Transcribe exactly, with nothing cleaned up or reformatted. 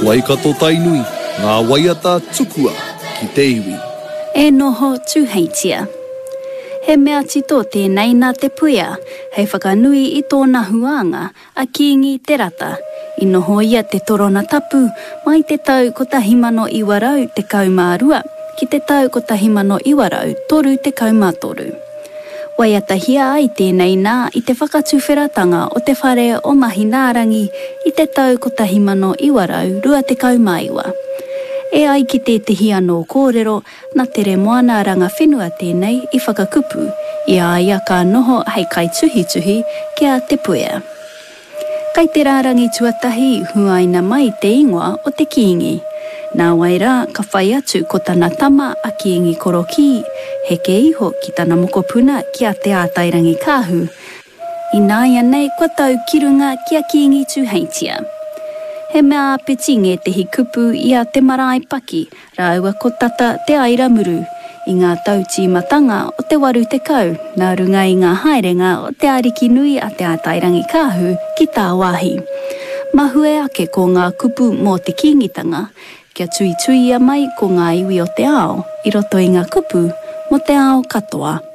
Waikato tainui, ngā waiata tukua ki te iwi. E noho tūheitia. He mea tito tēnei nā te puia, hei whakanui i tōna huanga a kiingi te rata. I noho ia te torona tapu, mai te tau ko tahimano iwarau te kaumārua, ki te tau ko tahimano iwarau toru te kaumātoru. Waiata hia ai tēnei nā i te whakatuwheratanga o te whare o Mahinārangi i te tau ko tahimano iwarau rua te kaumaiwa. E ai ki te tehi anō kōrero, nā tere moana ranga whenua tēnei i whakakupu, i a ia ka noho hei kai tuhi tuhi kia te puea. Kai te rārangi tuatahi huaina mai te ingoa o te kiingi. Nā waira ka whai atu ko tana tama a kiingi koroki, he ke iho ki tana mokopuna kia te ātairangi kāhu. I nā ia nei kua tau kirunga kia kiingi tūheitia. He mea peti nge te hi kupu i a te marae paki, rāua ko tata te aira muru. I ngā tauti matanga o te waru te kau, nā runga i ngā haerenga o te ariki nui a te ātairangi kāhu ki tā wāhi. Mahue ake ko ngā kupu mō te kingitanga, kia tui tui ia mai ko ngā iwi o te ao, i roto i ngā kupu mo te ao katoa.